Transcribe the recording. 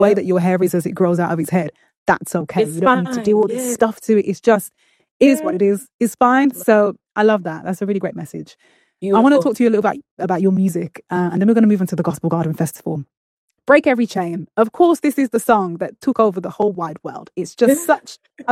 way that your hair is as it grows out of its head, that's okay. It's You don't need to do all fine. this Yeah. stuff to it. It's just, is what it is. It's fine. So I love that. That's a really great message. I want to Beautiful. talk to you a little about your music, and then we're going to move into the Gospel Garden Festival. Break Every Chain. Of course, this is the song that took over the whole wide world. It's just such a